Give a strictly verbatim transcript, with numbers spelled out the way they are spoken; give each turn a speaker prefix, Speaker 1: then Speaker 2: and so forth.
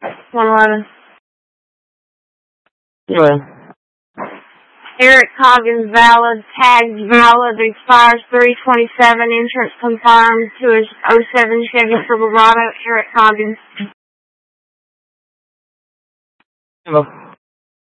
Speaker 1: one eleven.
Speaker 2: Yeah.
Speaker 1: Eric Coggins valid, tags valid, expires three twenty-seven, insurance confirmed to his oh seven Chevy Silverado, Eric Coggins.
Speaker 2: Hello.